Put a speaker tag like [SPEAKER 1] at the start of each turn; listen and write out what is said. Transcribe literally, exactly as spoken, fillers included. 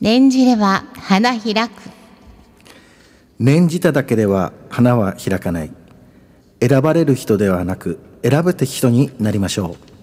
[SPEAKER 1] 念じれば花開く。
[SPEAKER 2] 念じただけでは花は開かない。選ばれる人ではなく、選ぶべき人になりましょう。